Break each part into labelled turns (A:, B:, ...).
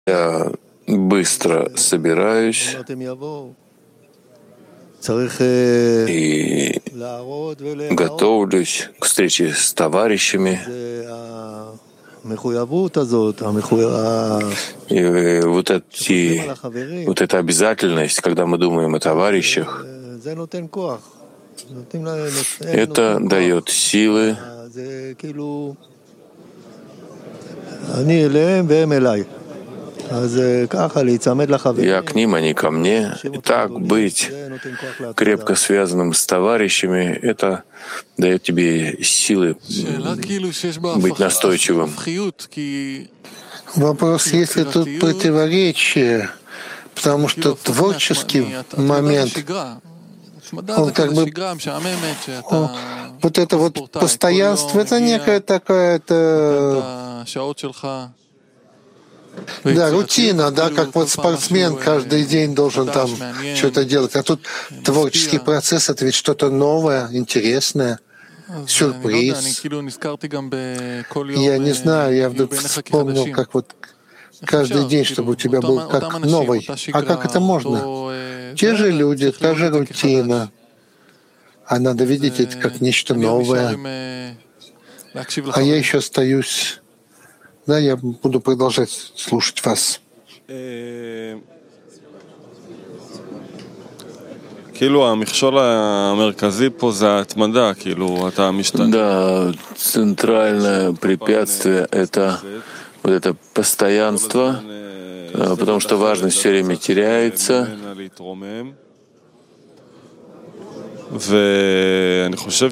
A: Я быстро собираюсь и готовлюсь к встрече с товарищами. И вот эта обязательность, когда мы думаем о товарищах, это дает силы. Я к ним, они ко мне. И так быть крепко связанным с товарищами, это дает тебе силы быть настойчивым.
B: Вопрос, есть ли тут противоречие, потому что творческий момент, он как бы, вот это вот постоянство, это некая такая-то, да, рутина, да, как вот спортсмен каждый день должен там что-то делать. А тут творческий процесс — это ведь что-то новое, интересное, сюрприз. Я не знаю, я вдруг вспомнил, как вот каждый день, чтобы у тебя был как новый. А как это можно? Те же люди, та же рутина. А надо видеть это как нечто новое. А я еще остаюсь. Да, я буду продолжать слушать вас.
A: Да, центральное препятствие — это вот это постоянство, потому что важность все время теряется. Я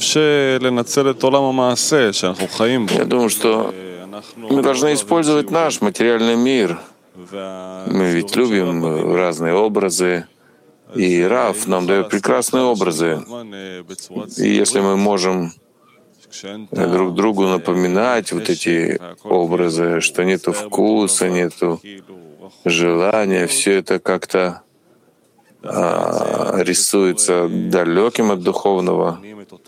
A: думаю, что мы должны использовать наш материальный мир. Мы ведь любим разные образы, и Рав нам дает прекрасные образы. И если мы можем друг другу напоминать вот эти образы, что нету вкуса, нету желания, все это как-то рисуется далеким от духовного.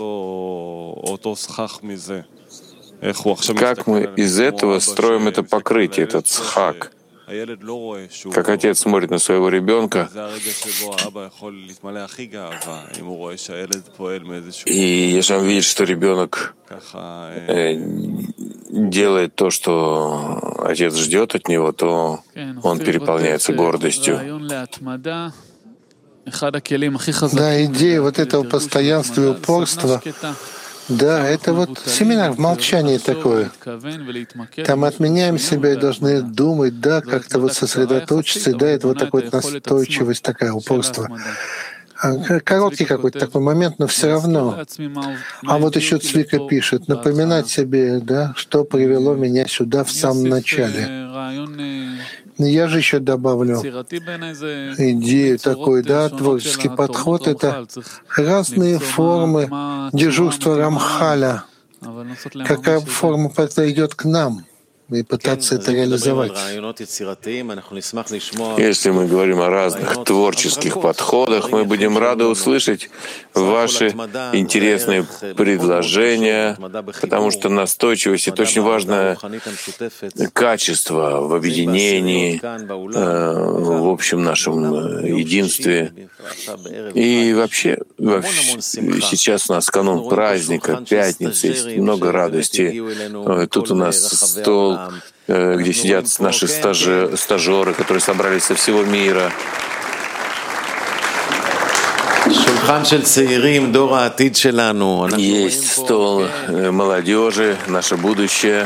A: Как мы из этого строим это покрытие, этот схак? Как отец смотрит на своего ребенка, и если он видит, что ребенок делает то, что отец ждет от него, то он переполняется гордостью.
B: Да, идея вот этого постоянства и упорства, да, это вот семинар в молчании такое. Там мы отменяем себя и должны думать, да, как-то вот сосредоточиться, да, это вот такая вот настойчивость, такая упорство. Короткий какой-то такой момент, но все равно. А вот еще Цвика пишет, напоминать себе, да, что привело меня сюда в самом начале. Я же еще добавлю идею такой, да, творческий подход — это разные формы дежурства Рамхаля. Какая форма подойдет к нам? И пытаться это реализовать.
A: Если мы говорим о разных творческих подходах, мы будем рады услышать ваши интересные предложения, потому что настойчивость — это очень важное качество в объединении, в общем нашем единстве. И вообще сейчас у нас канун праздника, пятница, есть много радости. Тут у нас стол, где сидят наши стажеры, которые собрались со всего мира. Есть стол молодежи, наше будущее,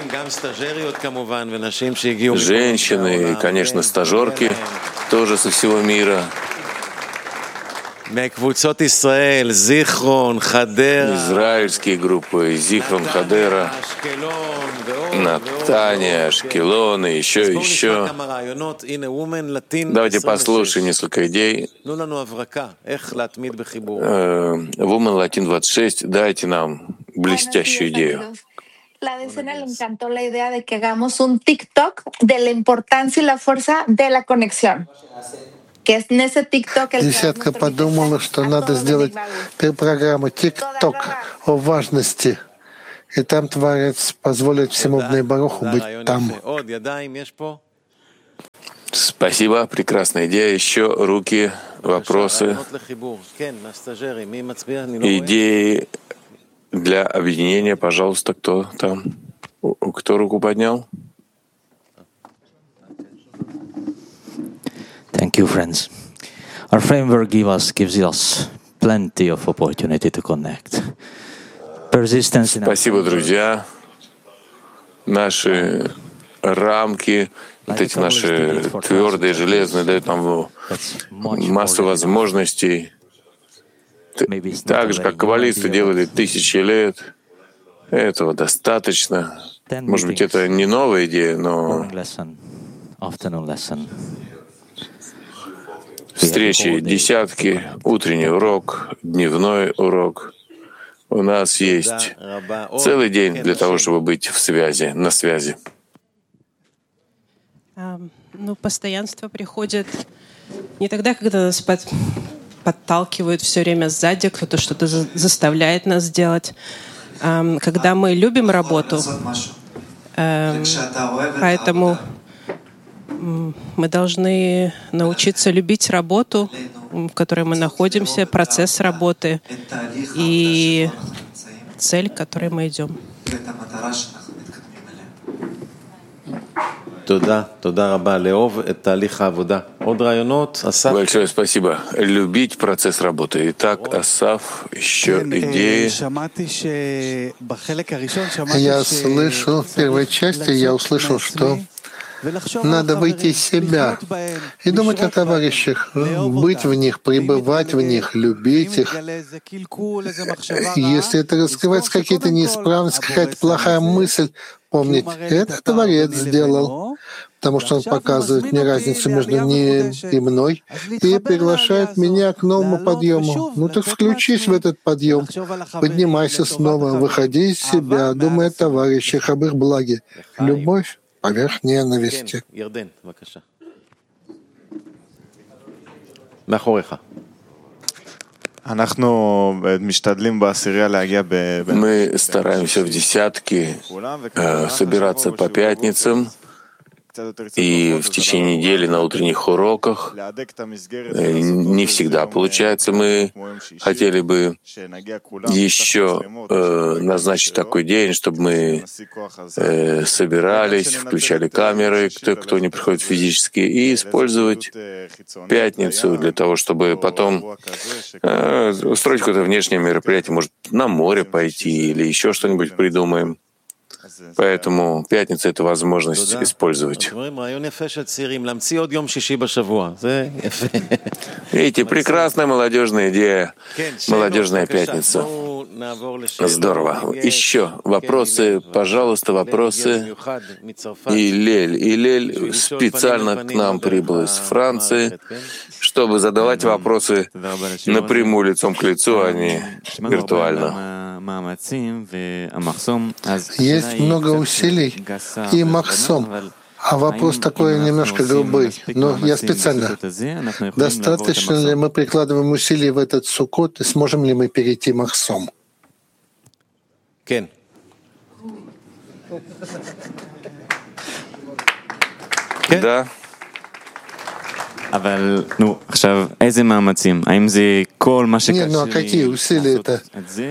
A: женщины и, конечно, стажерки тоже со всего мира. Израильские группы, Зихрон, Хадера, Натания, Ашкелон и еще. Давайте послушаем несколько идей. Woman Latin 26, дайте нам блестящую идею.
C: La decena le encantó la idea de que hagamos un TikTok de la importancia y la fuerza de la conexión.
B: Десятка подумала, что надо сделать программу TikTok о важности. И там Творец позволит всему Бней Баруху быть там.
A: Спасибо, прекрасная идея. Еще руки, вопросы, идеи для объединения. Пожалуйста, кто там? Кто руку поднял?
D: Thank you, friends. Our framework gives us plenty of opportunity to connect. Persistence in
A: Спасибо, друзья. Наши рамки, вот эти наши твердые, железные, дают нам массу возможностей. Так же, как каббалисты делали тысячи лет, этого достаточно. Может быть, это не новая идея, но встречи, десятки, утренний урок, дневной урок. У нас есть целый день для того, чтобы быть в связи, на связи.
E: Постоянство приходит не тогда, когда нас подталкивают все время сзади, кто-то что-то заставляет нас делать. Когда мы любим работу, поэтому мы должны научиться любить работу, в которой мы находимся, процесс работы и цель, к которой мы идем.
A: Большое спасибо. Любить процесс работы. Итак, Асаф, еще идеи.
B: Я слышал, в первой части я услышал, что надо выйти из себя и думать о товарищах, быть в них, пребывать в них, любить их. Если это раскрывается какие-то неисправности, какая-то плохая мысль, помнить, это Творец сделал, потому что он показывает мне разницу между ним и мной и приглашает меня к новому подъему. Ну так включись в этот подъем, поднимайся снова, выходи из себя, думай о товарищах, об их благе. Любовь поверх ненависти.
A: Мы стараемся в десятки собираться по пятницам и в течение недели на утренних уроках. Не всегда получается. Мы хотели бы еще назначить такой день, чтобы мы собирались, включали камеры, кто не приходит физически, и использовать пятницу для того, чтобы потом устроить какое-то внешнее мероприятие, может, на море пойти или еще что-нибудь придумаем. Поэтому пятница — это возможность использовать. Видите, прекрасная молодежная идея. Молодежная пятница. Здорово. Еще вопросы, пожалуйста, вопросы. Илель специально к нам прибыл из Франции, чтобы задавать вопросы напрямую, лицом к лицу, а не виртуально.
B: Есть много усилий и махсом. А вопрос такой немножко грубый, но я специально. Достаточно ли мы прикладываем усилий в этот суккот, и сможем ли мы перейти махсом?
A: Да.
B: Нет, ну а какие усилия это?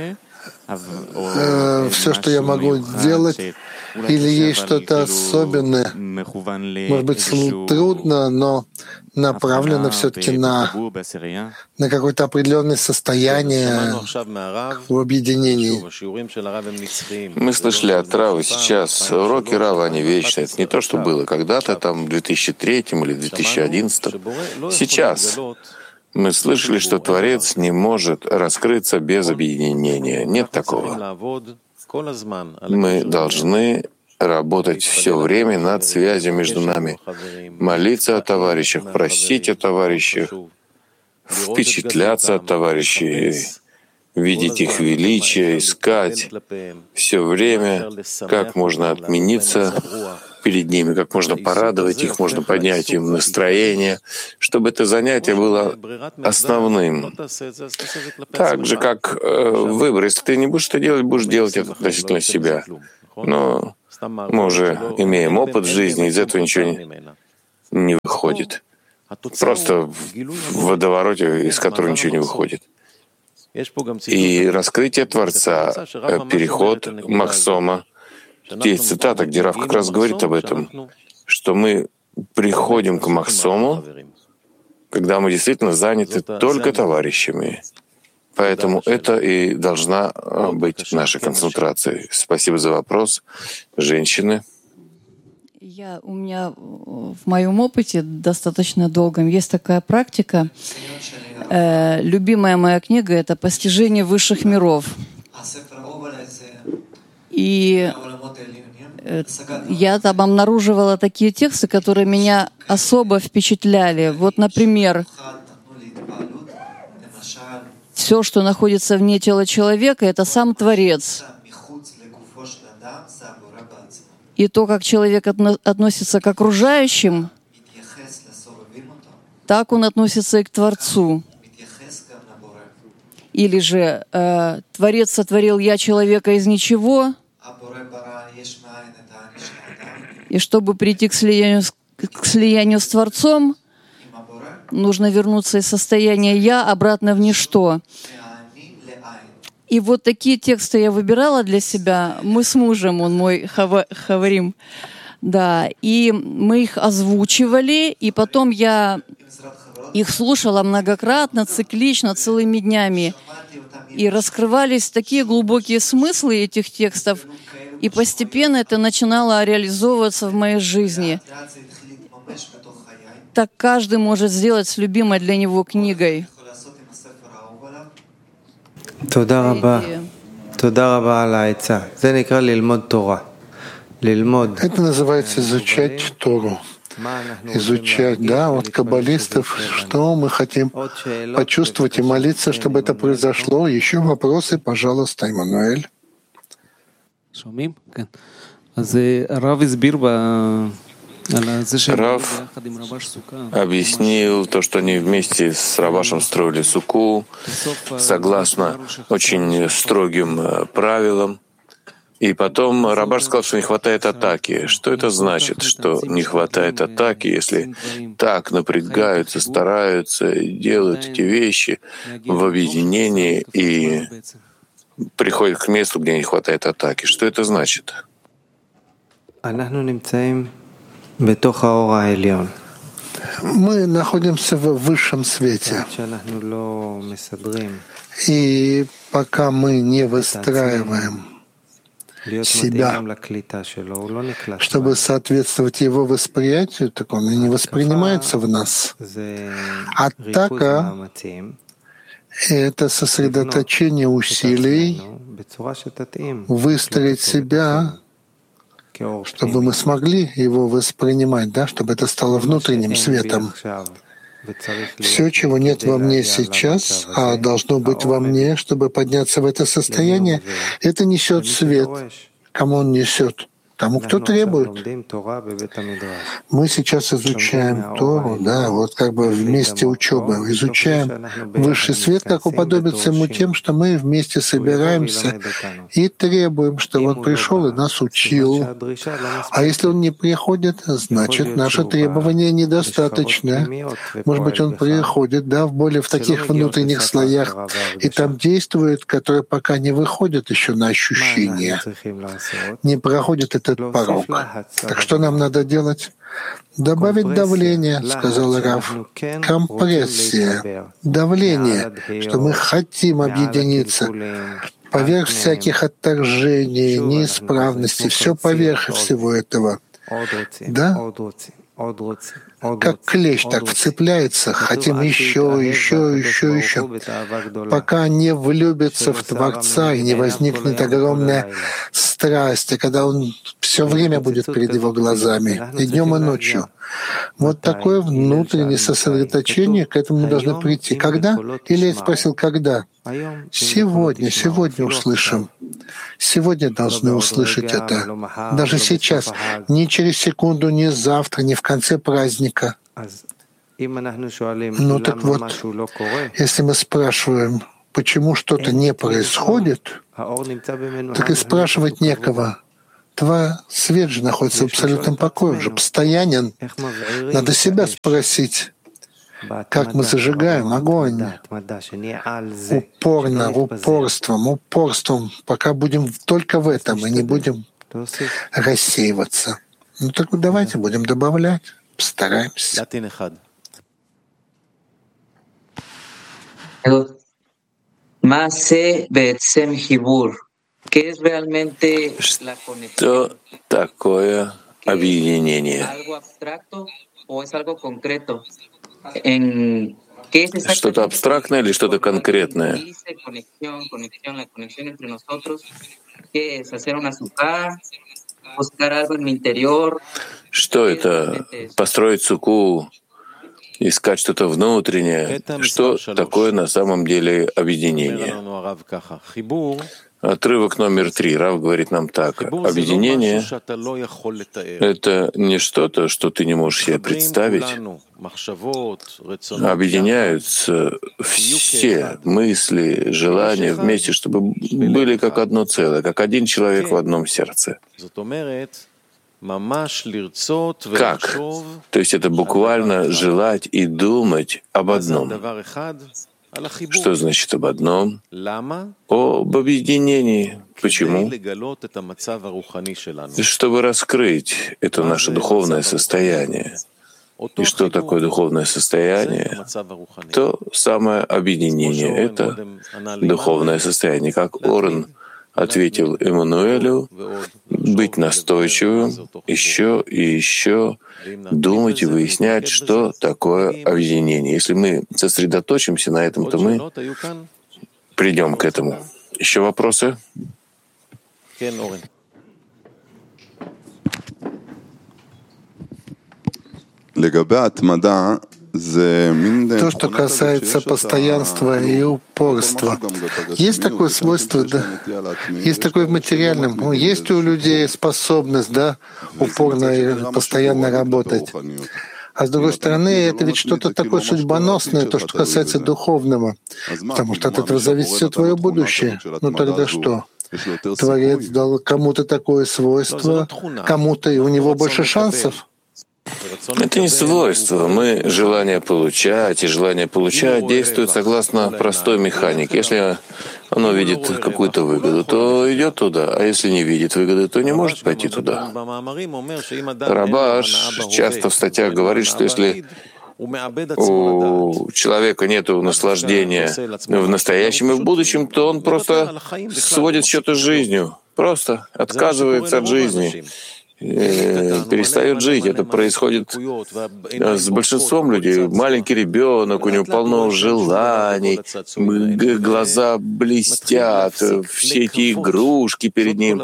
B: Все, что я могу делать, или есть что-то особенное? Может быть, трудно, но направлено все-таки на какое-то определенное состояние в объединении.
A: Мы слышали от Рава сейчас. Уроки Рава, они вечные. Это не то, что было когда-то, там, в 2003 или 2011. Сейчас мы слышали, что Творец не может раскрыться без объединения. Нет такого. Мы должны работать все время над связью между нами, молиться о товарищах, просить о товарищах, впечатляться от товарищей, видеть их величие, искать все время, как можно отмениться перед ними, как можно порадовать их, можно поднять им настроение, чтобы это занятие было основным. Так же, как выбор. Если ты не будешь это делать, будешь делать это относительно себя. Но мы уже имеем опыт в жизни, из этого ничего не выходит. Просто в водовороте, из которого ничего не выходит. И раскрытие Творца, переход Махсома. Есть цитата, где Рав как раз говорит об этом, что мы приходим к Махсому, когда мы действительно заняты только товарищами. Поэтому это и должна быть наша концентрация. Спасибо за вопрос. Женщины.
F: У меня в моем опыте достаточно долгом есть такая практика. Любимая моя книга — это «Постижение высших миров». И я там обнаруживала такие тексты, которые меня особо впечатляли. Вот, например, все, что находится вне тела человека, это сам Творец. И то, как человек относится к окружающим, так он относится и к Творцу. Или же Творец сотворил я человека из ничего, и чтобы прийти к слиянию с Творцом, нужно вернуться из состояния «я» обратно в ничто. И вот такие тексты я выбирала для себя. Мы с мужем, он мой хаварим, да, и мы их озвучивали, и потом я их слушала многократно, циклично, целыми днями. И раскрывались такие глубокие смыслы этих текстов, и постепенно это начинало реализовываться в моей жизни. Так каждый может сделать с любимой для него книгой.
B: Это называется изучать Тору. Изучать, да, от каббалистов, что мы хотим почувствовать и молиться, чтобы это произошло. Еще вопросы, пожалуйста, Эммануэль.
A: Рав объяснил то, что они вместе с Рабашем строили суку, согласно очень строгим правилам. И потом Рабаш сказал, что не хватает атаки. Что это значит, что не хватает атаки, если так напрягаются, стараются, делают эти вещи в объединении и приходят к месту, где не хватает атаки? Что это значит?
B: Мы находимся в высшем свете. И пока мы не выстраиваем себя, чтобы соответствовать его восприятию, так он и не воспринимается в нас. Атака — это сосредоточение усилий выстроить себя, чтобы мы смогли его воспринимать, да, чтобы это стало внутренним светом. Все, чего нет во мне сейчас, а должно быть во мне, чтобы подняться в это состояние, это несет свет. Кому он несет? Тому, кто требует. Мы сейчас изучаем Тору, да, вот как бы вместе учебы, изучаем высший свет, как уподобится ему тем, что мы вместе собираемся и требуем, чтобы он пришел и нас учил. А если он не приходит, значит, наше требование недостаточно. Может быть, он приходит, да, в таких внутренних слоях, и там действует, которые пока не выходят еще на ощущение, не проходит этот порог. Так что нам надо делать? Добавить давление, сказал Рав. Компрессия, давление, что мы хотим объединиться поверх всяких отторжений, неисправностей, все поверх всего этого. Да? Как клещ так вцепляется, хотим еще, пока не влюбится в Творца и не возникнет огромная страсть, когда он все время будет перед его глазами, и днем, и ночью. Вот такое внутреннее сосредоточение, к этому мы должны прийти. Когда? Или я спросил, когда? Сегодня услышим. Сегодня должны услышать это. Даже сейчас. Не через секунду, не завтра, не в конце праздника. Ну так вот, если мы спрашиваем, почему что-то не происходит, так и спрашивать некого. свет же находится в абсолютном покое, уже постоянен. Надо себя спросить, как мы зажигаем огонь упорством, пока будем только в этом и не будем рассеиваться. Ну так давайте будем добавлять, постараемся.
A: Что такое объединение? Что-то абстрактное или что-то конкретное? Что это? Построить суку, искать что-то внутреннее? Что такое на самом деле объединение? Отрывок номер 3. Рав говорит нам так. Объединение — это не что-то, что ты не можешь себе представить. Объединяются все мысли, желания вместе, чтобы были как одно целое, как один человек в одном сердце. Как? То есть это буквально желать и думать об одном. Что значит об одном? Об объединении. Почему? Чтобы раскрыть это наше духовное состояние. И что такое духовное состояние? То самое объединение. Это духовное состояние. Как Орен ответил Эммануэлю, быть настойчивым, еще и еще думать и выяснять, что такое объединение. Если мы сосредоточимся на этом, то мы придем к этому. Еще вопросы?
B: То, что касается постоянства и упорства, есть такое свойство, да? Есть такое в материальном. Ну, есть у людей способность, да, упорно и постоянно работать. А с другой стороны, это ведь что-то такое судьбоносное, то, что касается духовного, потому что от этого зависит все твое будущее. Ну тогда что? Творец дал кому-то такое свойство, кому-то, и у него больше шансов.
A: Это не свойство. Мы желание получать, и желание получать действует согласно простой механике. Если оно видит какую-то выгоду, то идет туда, а если не видит выгоды, то не может пойти туда. Рабаш часто в статьях говорит, что если у человека нет наслаждения в настоящем и в будущем, то он просто сводит счеты с жизнью, просто отказывается от жизни. Перестает жить. Это происходит с большинством людей. Маленький ребенок, у него полно желаний, глаза блестят, все эти игрушки перед ним.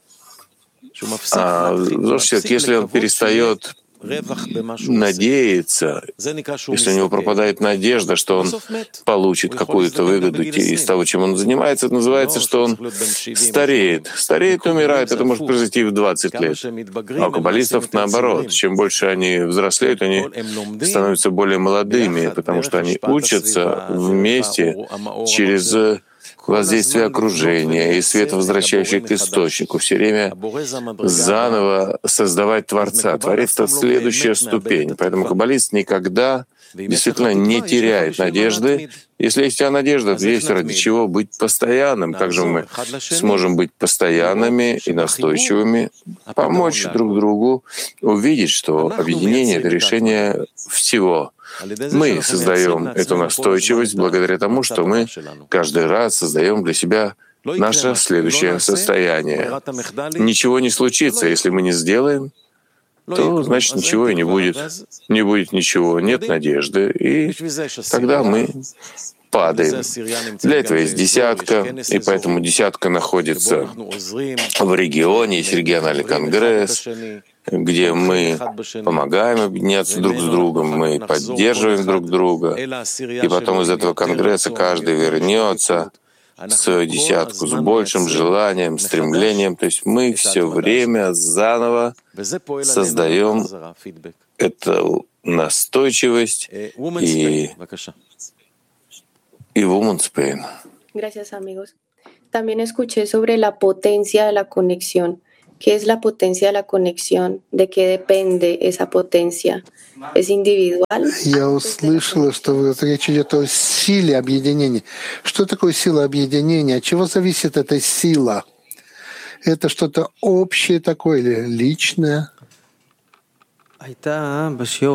A: А взрослый человек, если он перестает надеяться, если у него пропадает надежда, что он получит какую-то выгоду из того, чем он занимается, это называется, что он стареет. Стареет и умирает. Это может произойти в 20 лет. А у каббалистов наоборот. Чем больше они взрослеют, они становятся более молодыми, потому что они учатся вместе через воздействие окружения и свет, возвращающий к источнику, все время заново создавать Творца. Творец — это следующая ступень. Поэтому каббалист никогда действительно не теряет надежды. Если есть у тебя надежда, то есть ради чего быть постоянным. Как же мы сможем быть постоянными и настойчивыми, помочь друг другу, увидеть, что объединение — это решение всего. Мы создаем эту настойчивость благодаря тому, что мы каждый раз создаем для себя наше следующее состояние. Ничего не случится, если мы не сделаем, то значит ничего и не будет. Не будет ничего, нет надежды, и тогда мы падаем. Для этого есть десятка, и поэтому десятка находится в регионе, есть региональный конгресс, где мы помогаем объединяться друг с другом, мы поддерживаем друг друга, и потом из этого конгресса каждый вернется в свою десятку с большим желанием, стремлением. То есть мы все время заново создаем эту настойчивость и Women's Pain.
G: Gracias, amigos. También escuché sobre la potencia de la conexión. ¿Qué es la potencia de la conexión? ¿De qué depende esa potencia? ¿Es individual?
B: Я услышала, что вот речь идет о силе объединения. Что такое сила объединения? От чего зависит эта сила? Это что-то общее такое или личное?
H: На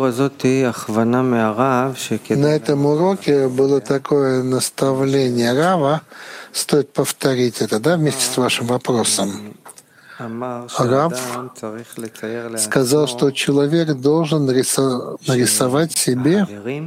B: этом уроке было такое наставление Рава. Стоит повторить это, да, вместе с вашим вопросом. Рав сказал, что человек должен нарисовать себе,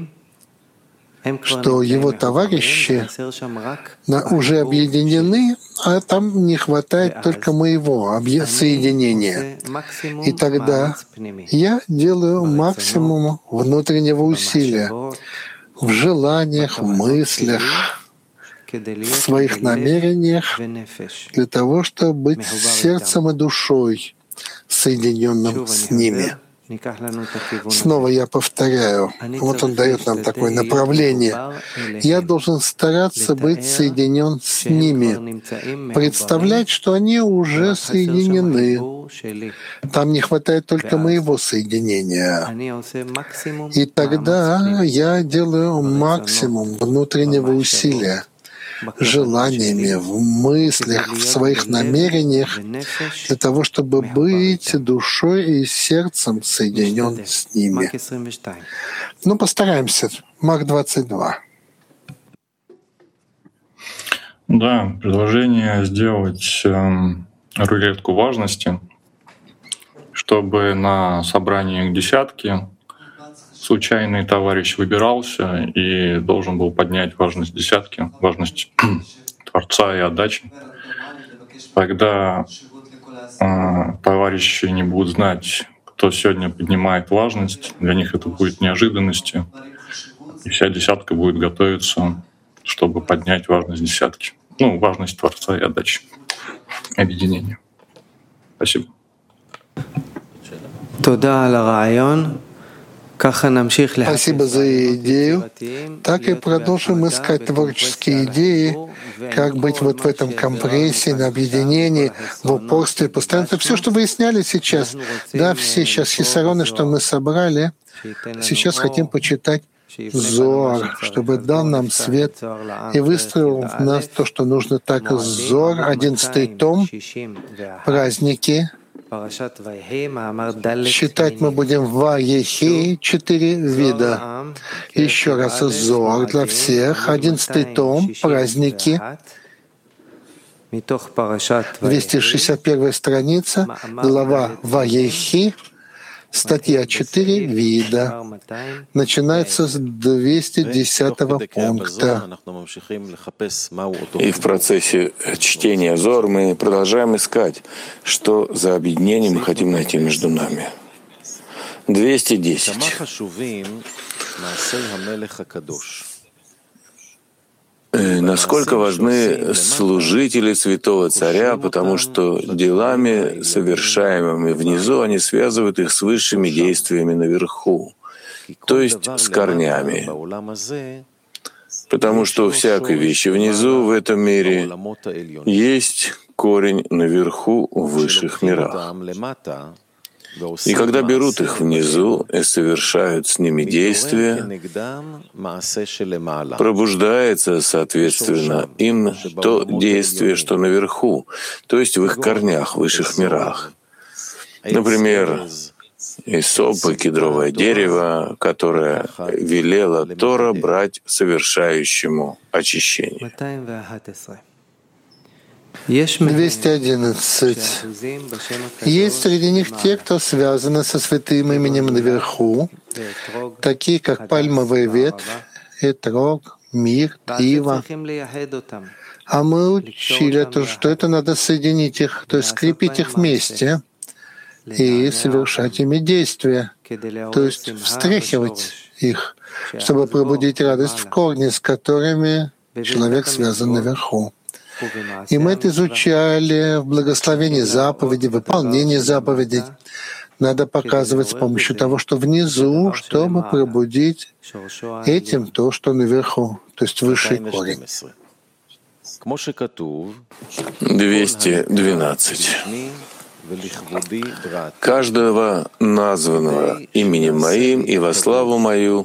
B: что его товарищи уже объединены, а там не хватает только моего соединения. И тогда я делаю максимум внутреннего усилия в желаниях, в мыслях, в своих намерениях для того, чтобы быть сердцем и душой, соединенным с ними. Снова я повторяю, вот он дает нам такое направление. Я должен стараться быть соединен с ними, представлять, что они уже соединены. Там не хватает только моего соединения. И тогда я делаю максимум внутреннего усилия, желаниями, в мыслях, в своих намерениях, для того, чтобы быть душой и сердцем соединен с ними. Ну, постараемся. Мах 22.
I: Да, предложение сделать рулетку важности, чтобы на собрании к десятке случайный товарищ выбирался и должен был поднять важность десятки, важность Творца и отдачи. Тогда товарищи не будут знать, кто сегодня поднимает важность. Для них это будет неожиданностью. И вся десятка будет готовиться, чтобы поднять важность десятки. Ну, важность Творца и отдачи. Объединения. Спасибо.
B: Спасибо за идею. Так и продолжим искать творческие идеи, как быть вот в этом компрессе, на объединении, в упорстве, постоянно. Это все, что выясняли сейчас. Да, все сейчас хисароны, что мы собрали. Сейчас хотим почитать Зоар, чтобы дал нам свет и выстроил в нас то, что нужно. Так, Зоар, 11 том, праздники. Считать мы будем Ваехи 4 вида. Еще раз Зоар для всех. 11 том, праздники. 261 страница, глава Ваехи, статья 4 вида. Начинается с 210 пункта.
A: И в процессе чтения Зор мы продолжаем искать, что за объединение мы хотим найти между нами. 210. Насколько важны служители святого царя, потому что делами, совершаемыми внизу, они связывают их с высшими действиями наверху, то есть с корнями. Потому что у всякой вещи внизу в этом мире есть корень наверху в высших мирах. И когда берут их внизу и совершают с ними действия, пробуждается, соответственно, им то действие, что наверху, то есть в их корнях, в высших мирах. Например, исоп, кедровое дерево, которое велела Тора брать совершающему очищение.
B: 211. Есть среди них те, кто связаны со святым именем наверху, такие как пальмовая ветвь, этрог, мир, ива. А мы учили, что это надо соединить их, то есть скрепить их вместе и совершать ими действия, то есть встряхивать их, чтобы пробудить радость в корне, с которыми человек связан наверху. И мы это изучали в благословении заповедей, выполнении заповедей. Надо показывать с помощью того, что внизу, чтобы пробудить этим то, что наверху, то есть высший корень.
A: 212. каждого названного именем моим и во славу мою